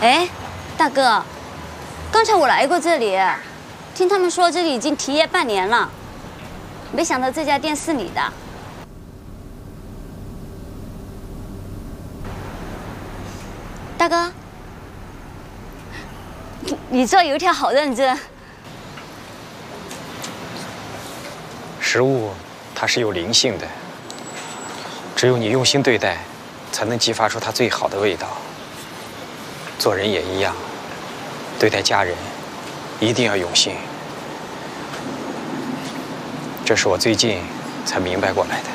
哎，大哥，刚才我来过这里，听他们说这里已经停业半年了，没想到这家店是你的。大哥，你做油条好认真。 食物它是有灵性的，只有你用心对待，才能激发出它最好的味道。做人也一样，对待家人一定要用心。这是我最近才明白过来的。